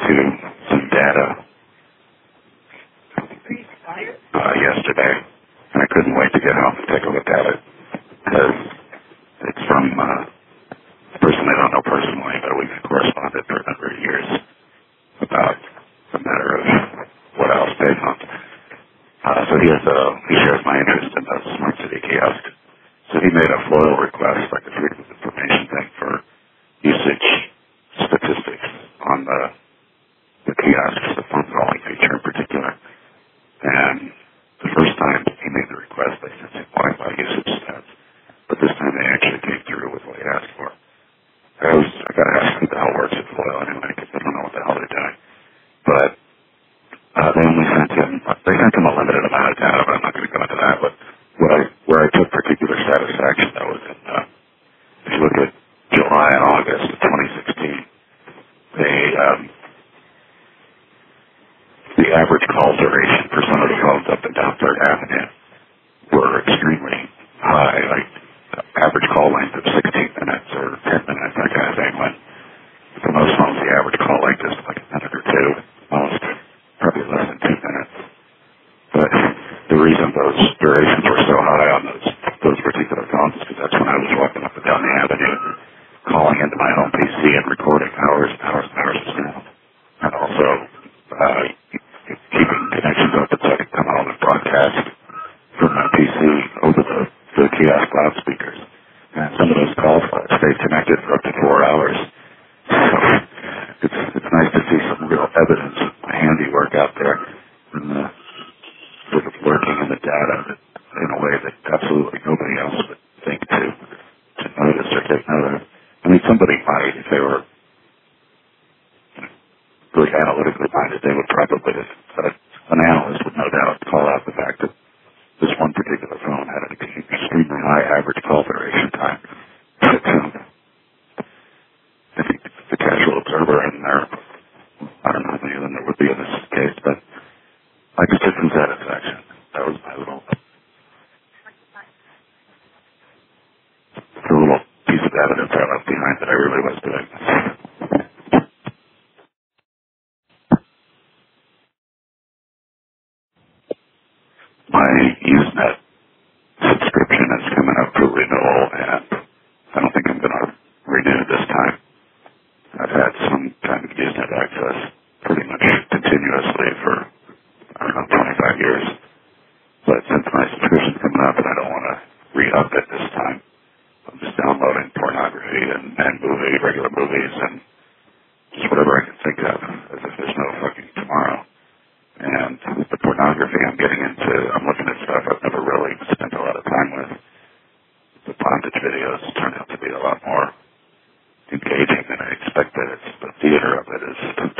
into some data yesterday, and I couldn't wait to get home and take a look at it, because it's from a person I don't know personally, but we've corresponded for a number of years about a matter of what else they found. So he shares my interest in the Smart City kiosk. So he made a FOIL request, like a Freedom of Information thing, for usage statistics on the kiosks, the phone calling feature in particular. And the first time he made the request, they sent him Wi-Fi usage stats. But this time they actually came through with what he asked for. I got to ask who the hell works at FOIL anyway, because I don't know what the hell they're doing. But they sent him a limited amount of data, but I'm not going to go into that. But where I took particular satisfaction, that was in, if you look at July and August of 2016, the average call duration for some of the phones up and down Third Avenue were extremely high, like average call length of 16 minutes or 10 minutes, that kind of thing. When for most phones, the average call length is like a minute or two, most probably less than 2 minutes. But the reason those durations were so high on those particular phones is because that's when I was walking up and down the avenue, calling into my home PC and recording hours and hours and hours of sound, and also keeping connections open so I could come home and broadcast from my PC over the kiosk loudspeakers. And some of those calls stayed connected for up to 4 hours. So it's nice to see some real evidence of my handiwork out there, and sort of working in the data in a way that absolutely nobody else would think to notice or take note of. I mean, somebody might, if they were really analytically minded, they would probably, an analyst would no doubt call out the fact that this one particular phone had an extremely high average call duration time. But I think the casual observer in there, I don't know how many of them there would be in this case, but I just took some satisfaction. That was my little piece of evidence I left behind that I really was doing. My Usenet subscription is coming up for renewal, and I don't think I'm going to renew this time. I've had some kind of Usenet access pretty much continuously for, I don't know, 25 years. But since my subscription's coming up and I don't want to re-up it this time, I'm just downloading pornography and regular movies, and just whatever I can think of, as if there's no fucking tomorrow. And the pornography I'm getting into, I'm looking at stuff I've never really spent a lot of time with. The bondage videos turn out to be a lot more engaging than I expected. The theater of it is